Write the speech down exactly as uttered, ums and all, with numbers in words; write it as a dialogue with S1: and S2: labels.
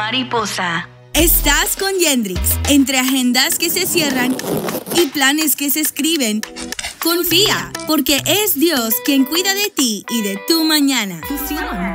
S1: mariposa.
S2: Estás con Yendrix. Entre agendas que se cierran y planes que se escriben, confía, porque es Dios quien cuida de ti y de tu mañana. Fusión.